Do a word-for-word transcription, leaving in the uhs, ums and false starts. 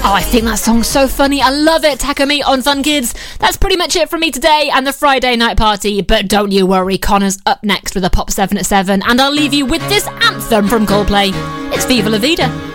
Oh, I think that song's so funny. I love it. Takumi on Fun Kids. That's pretty much it from me today and the Friday night party. But don't you worry, Connor's up next with a Pop seven at seven. And I'll leave you with this anthem from Coldplay. It's Viva La Vida.